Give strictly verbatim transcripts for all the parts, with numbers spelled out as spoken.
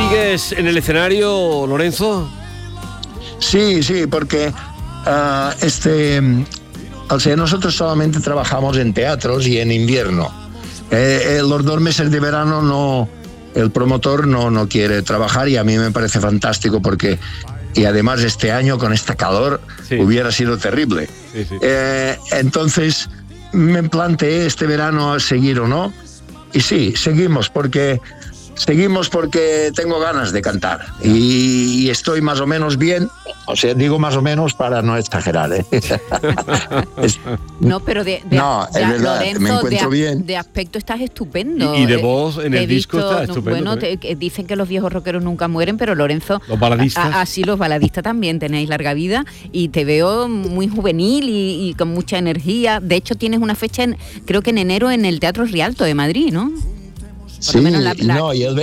¿Sigues en el escenario, Lorenzo? Sí, sí, porque uh, este, o sea, nosotros solamente trabajamos en teatros y en invierno. Eh, eh, los dos meses de verano no, el promotor no, no quiere trabajar, y a mí me parece fantástico porque, y además este año con esta calor, sí, hubiera sido terrible. Sí, sí. Eh, entonces me planteé este verano seguir o no, y sí, seguimos porque... Seguimos porque tengo ganas de cantar y, y estoy más o menos bien, o sea, digo más o menos para no exagerar, ¿eh? es, no, pero de, de, no, es de, verdad, Lorenzo, me encuentro de, bien. De aspecto estás estupendo. Y, y de voz en te el disco visto, está estupendo. Bueno, te, dicen que los viejos rockeros nunca mueren, pero Lorenzo, los baladistas. A, así los baladistas también tenéis larga vida, y te veo muy juvenil y, y con mucha energía. De hecho, tienes una fecha, en, creo que en enero, en el Teatro Rialto de Madrid, ¿no? Por sí, lo menos la, la... no, y el...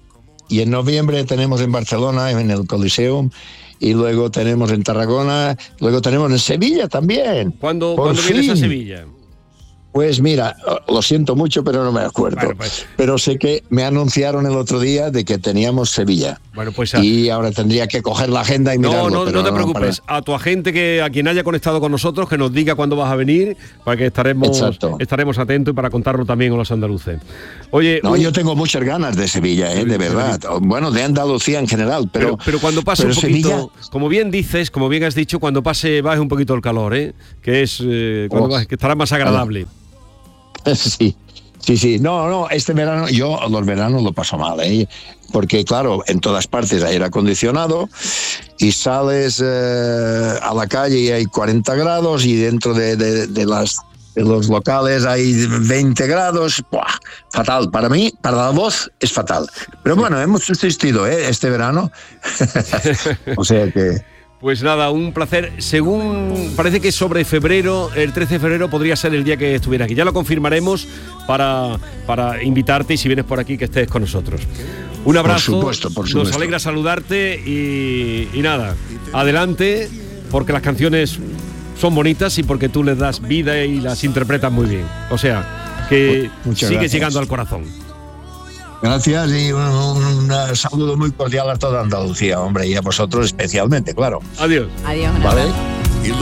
Y en noviembre tenemos en Barcelona, en el Coliseum, y luego tenemos en Tarragona, luego tenemos en Sevilla también. ¿Cuándo, ¿cuándo vienes a Sevilla? Pues mira, lo siento mucho, pero no me acuerdo. Bueno, pues, pero sé que me anunciaron el otro día de que teníamos Sevilla. Bueno, pues a... Y ahora tendría que coger la agenda y no, mirarlo. No, pero no te no, preocupes. Para... A tu agente, que a quien haya conectado con nosotros, que nos diga cuándo vas a venir, para que estaremos, estaremos atentos y para contarlo también con los andaluces. Oye, no, un... yo tengo muchas ganas de Sevilla, ¿eh? De verdad. Bueno, de Andalucía en general, pero... Pero, pero cuando pase pero un poquito, Sevilla... como bien dices, como bien has dicho, cuando pase, baje un poquito el calor, ¿eh? Que es, eh, cuando oh. baje, que estará más agradable. Sí, sí, sí. No, no, este verano, yo los veranos lo paso mal, ¿eh? Porque claro, en todas partes hay aire acondicionado y sales eh, a la calle y hay cuarenta grados, y dentro de, de, de, las, de los locales hay veinte grados. ¡Buah! Fatal. Para mí, para la voz, es fatal. Pero bueno, hemos subsistido, ¿eh? Este verano. O sea que... Pues nada, un placer. Según parece que sobre febrero, el trece de febrero podría ser el día que estuviera aquí. Ya lo confirmaremos para, para invitarte, y si vienes por aquí, que estés con nosotros. Un abrazo. Por supuesto, por supuesto. Nos alegra saludarte y, y nada, adelante, porque las canciones son bonitas y porque tú les das vida y las interpretas muy bien. O sea, que Muchas sigues gracias. Llegando al corazón. Gracias, y un, un, un saludo muy cordial a toda Andalucía, hombre, y a vosotros especialmente, claro. Adiós. Adiós. ¿Vale?